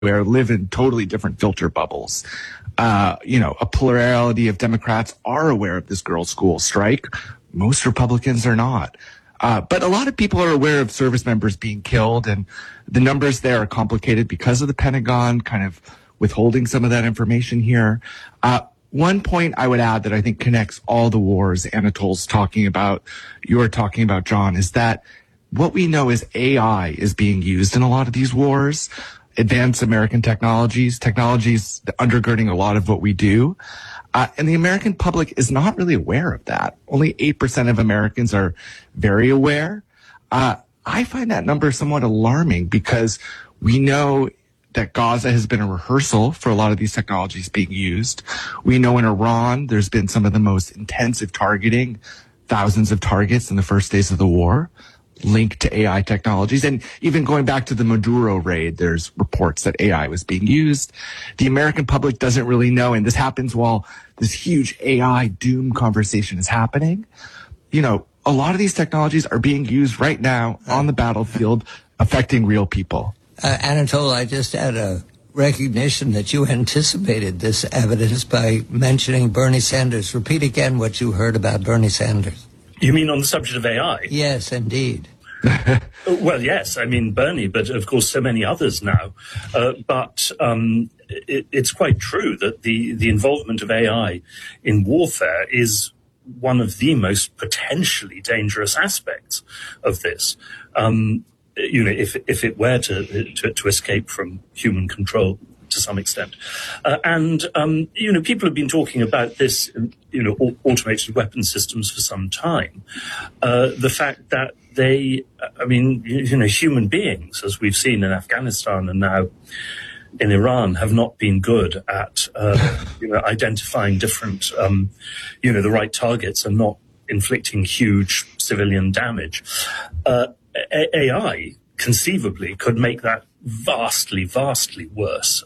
live in totally different filter bubbles. A plurality of Democrats are aware of this girls' school strike. Most Republicans are not. But a lot of people are aware of service members being killed, and the numbers there are complicated because of the Pentagon kind of withholding some of that information here. One point I would add that I think connects all the wars Anatol's talking about, you're talking about, John, is that what we know is AI is being used in a lot of these wars. Advanced American technologies undergirding a lot of what we do. And the American public is not really aware of that. Only 8% of Americans are very aware. I find that number somewhat alarming because we know that Gaza has been a rehearsal for a lot of these technologies being used. We know in Iran, there's been some of the most intensive targeting, thousands of targets in the first days of the war, linked to AI technologies. And even going back to the Maduro raid, there's reports that AI was being used. The American public doesn't really know, and this happens while this huge AI doom conversation is happening. A lot of these technologies are being used right now on the battlefield, affecting real people. Anatol, I just had a recognition that you anticipated this evidence by mentioning Bernie Sanders. Repeat again what you heard about Bernie Sanders. You mean on the subject of AI? Yes, indeed. Well, yes, I mean Bernie, but of course so many others now. But it's quite true that the involvement of AI in warfare is one of the most potentially dangerous aspects of this. If it were to escape from human control to some extent. People have been talking about this, automated weapon systems for some time. The fact that human beings, as we've seen in Afghanistan and now in Iran, have not been good at, identifying different, the right targets and not inflicting huge civilian damage. AI conceivably could make that vastly, vastly worse.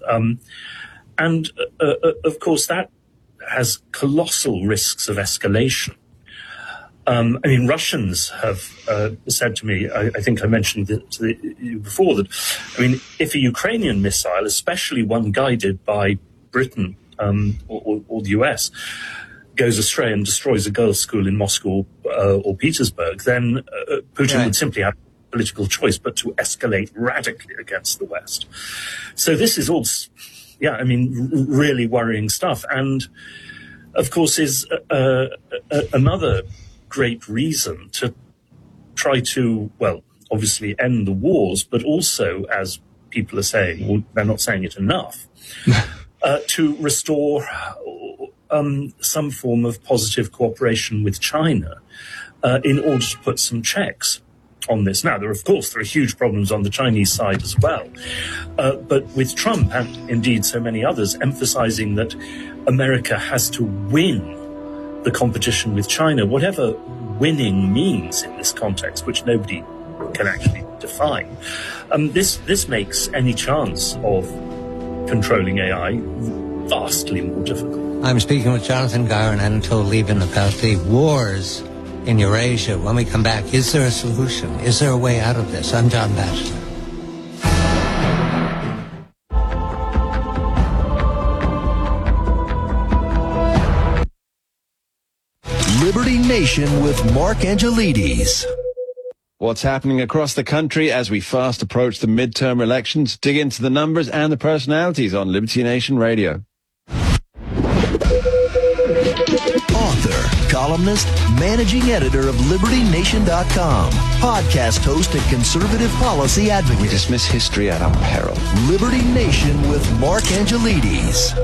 Of course, that has colossal risks of escalation. Russians have said to me, I think I mentioned it to you before, that, if a Ukrainian missile, especially one guided by Britain or the US, goes astray and destroys a girls' school in Moscow or Petersburg, then Putin would simply have political choice but to escalate radically against the West. So this is all, really worrying stuff. And, of course, is another great reason to try to, obviously end the wars, but also, as people are saying, or they're not saying it enough, to restore some form of positive cooperation with China in order to put some checks on this. Now, there are huge problems on the Chinese side as well. But with Trump and indeed so many others emphasizing that America has to win the competition with China, whatever winning means in this context, which nobody can actually define, this makes any chance of controlling AI vastly more difficult. I'm speaking with Jonathan Geyer and Anatol Lieven about the wars in Eurasia. When we come back, is there a solution? Is there a way out of this? I'm John Batchelor. Liberty Nation with Mark Angelides. What's happening across the country as we fast approach the midterm elections? Dig into the numbers and the personalities on Liberty Nation Radio. Author, columnist, managing editor of LibertyNation.com, podcast host and conservative policy advocate. We dismiss history at our peril. Liberty Nation with Mark Angelides.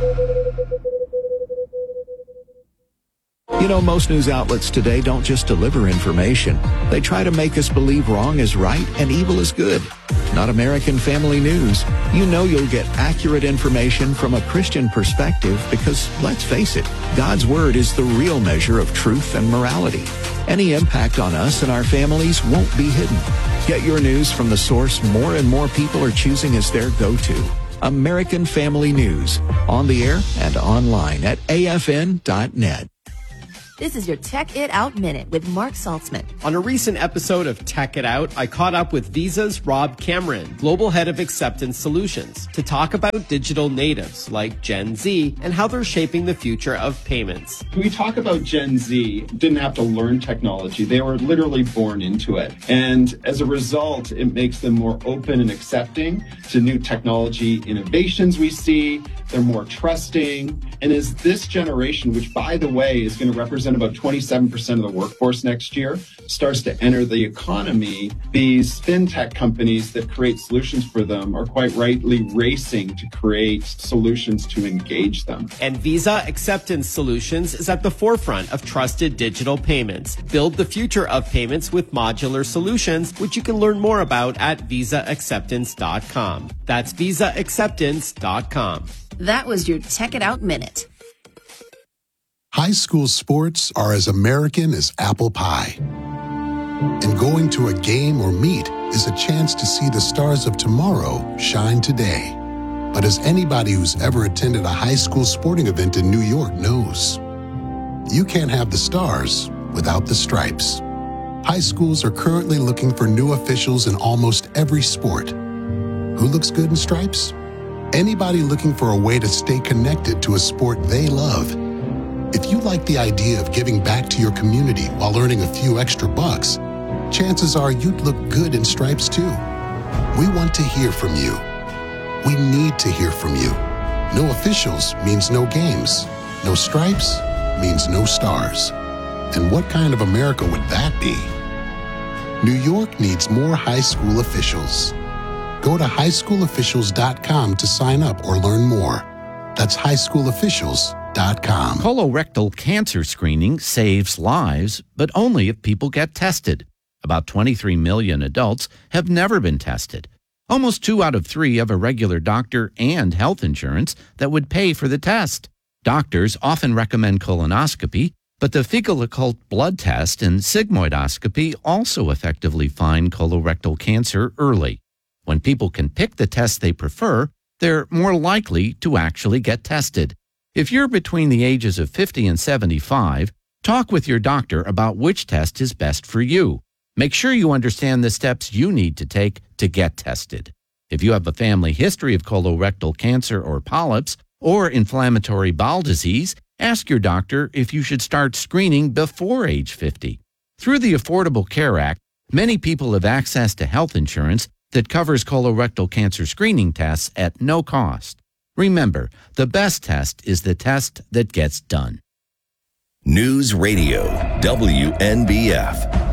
Most news outlets today don't just deliver information. They try to make us believe wrong is right and evil is good. Not American Family News. You'll get accurate information from a Christian perspective because, let's face it, God's Word is the real measure of truth and morality. Any impact on us and our families won't be hidden. Get your news from the source more and more people are choosing as their go-to. American Family News. On the air and online at afn.net. This is your Tech It Out Minute with Mark Saltzman. On a recent episode of Tech It Out, I caught up with Visa's Rob Cameron, Global Head of Acceptance Solutions, to talk about digital natives like Gen Z and how they're shaping the future of payments. When we talk about Gen Z, didn't have to learn technology. They were literally born into it. And as a result, it makes them more open and accepting to new technology innovations we see. They're more trusting. And as this generation, which by the way is going to represent about 27% of the workforce next year, starts to enter the economy, these fintech companies that create solutions for them are quite rightly racing to create solutions to engage them. And Visa Acceptance Solutions is at the forefront of trusted digital payments. Build the future of payments with modular solutions, which you can learn more about at visaacceptance.com. That's visaacceptance.com. That was your Tech It Out Minute. High school sports are as American as apple pie. And going to a game or meet is a chance to see the stars of tomorrow shine today. But as anybody who's ever attended a high school sporting event in New York knows, you can't have the stars without the stripes. High schools are currently looking for new officials in almost every sport. Who looks good in stripes? Anybody looking for a way to stay connected to a sport they love. If you like the idea of giving back to your community while earning a few extra bucks, chances are you'd look good in stripes too. We want to hear from you. We need to hear from you. No officials means no games. No stripes means no stars. And what kind of America would that be? New York needs more high school officials. Go to highschoolofficials.com to sign up or learn more. That's highschoolofficials.com. Colorectal cancer screening saves lives, but only if people get tested. About 23 million adults have never been tested. Almost 2 out of 3 have a regular doctor and health insurance that would pay for the test. Doctors often recommend colonoscopy, but the fecal occult blood test and sigmoidoscopy also effectively find colorectal cancer early. When people can pick the test they prefer, they're more likely to actually get tested. If you're between the ages of 50 and 75, talk with your doctor about which test is best for you. Make sure you understand the steps you need to take to get tested. If you have a family history of colorectal cancer or polyps or inflammatory bowel disease, ask your doctor if you should start screening before age 50. Through the Affordable Care Act, many people have access to health insurance that covers colorectal cancer screening tests at no cost. Remember, the best test is the test that gets done. News Radio, WNBF.